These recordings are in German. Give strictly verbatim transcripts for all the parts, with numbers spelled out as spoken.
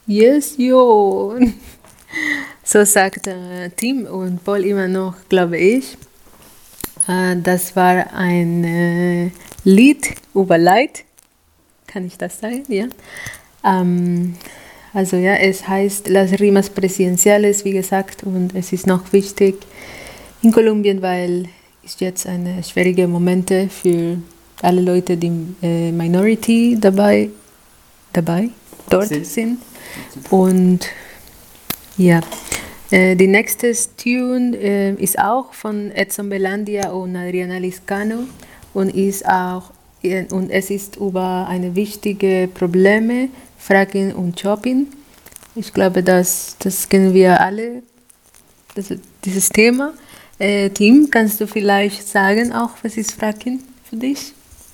Yes, yo. So sagt äh, Tim und Paul immer noch, glaube ich. Äh, das war ein äh, Lied über Leid. Kann ich das sagen? Ja. Ähm, also ja, es heißt Las Rimas Presidenciales, wie gesagt, und es ist noch wichtig in Kolumbien, weil es jetzt eine schwierige Momente für alle Leute, die äh, Minority dabei, dabei dort Sind. sind. Und ja, äh, die nächste Tune äh, ist auch von Edson Belandia und Adriana Liscano und ist auch äh, und es ist über eine wichtige Probleme, Fracking und Shopping. Ich glaube, das, das kennen wir alle, das, dieses Thema. Äh, Tim, kannst du vielleicht sagen auch, was ist Fracking für dich?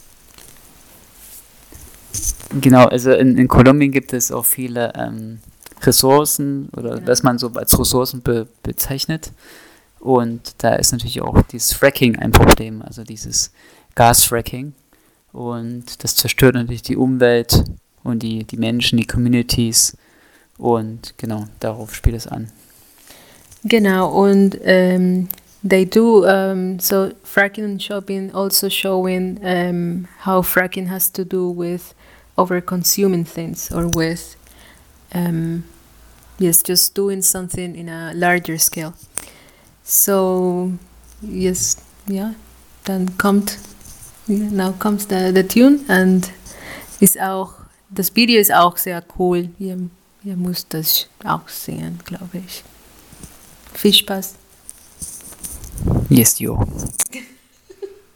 Genau, also in, in Kolumbien gibt es auch viele ähm, Ressourcen oder Genau. was man so als Ressourcen be bezeichnet. Und da ist natürlich auch dieses Fracking ein Problem, also dieses Gasfracking. Und das zerstört natürlich die Umwelt und die, die Menschen, die Communities. Und genau, darauf spielt es an. Genau, und um, they do um, so fracking and shopping also showing um, how fracking has to do with over consuming things or with um, yes, just doing something in a larger scale. So yes, ja, dann kommt now comes the, the tune and ist auch das Video ist auch sehr cool. Ihr, ihr müsst das auch sehen, glaube ich. Viel Spaß. Yes, yo.